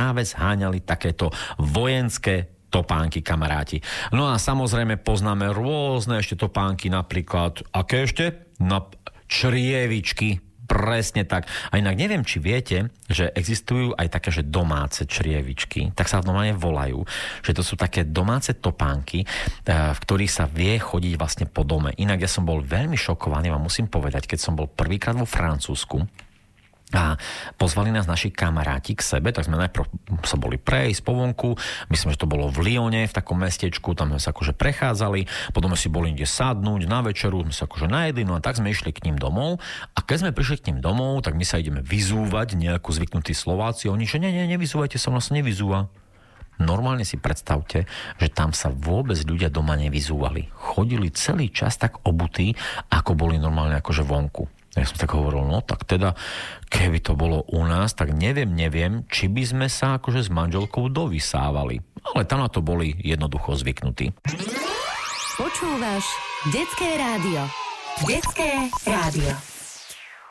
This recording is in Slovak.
práve zháňali takéto vojenské topánky, kamaráti. No a samozrejme poznáme rôzne ešte topánky, napríklad, aké ešte? Črievičky. Presne tak. A inak neviem, či viete, že existujú aj také, že domáce črievičky. Tak sa normálne volajú. Že to sú také domáce topánky, v ktorých sa vie chodiť vlastne po dome. Inak ja som bol veľmi šokovaný, vám musím povedať, keď som bol prvýkrát vo Francúzsku a pozvali nás naši kamaráti k sebe, tak sme najprv sa boli prejsť po vonku, myslím, že to bolo v Lyone, v takom mestečku, tam sme sa akože prechádzali, potom sme si boli kde sadnúť na večeru, sme sa akože najedli, no a tak sme išli k ním domov a keď sme prišli k ním domov, tak my sa ideme vyzúvať, nejakú zvyknutí Slováci, oni, že nevyzúvajte sa, ono sa nevyzúva. Normálne si predstavte, že tam sa vôbec ľudia doma nevyzúvali. Chodili celý čas tak obutí, ako boli normálne akože vonku. Ja som tak hovoril, no tak teda, keby to bolo u nás, tak neviem, či by sme sa akože s manželkou dovysávali. Ale tam na to boli jednoducho zvyknutí. Počúvaš Detské rádio. Detské rádio.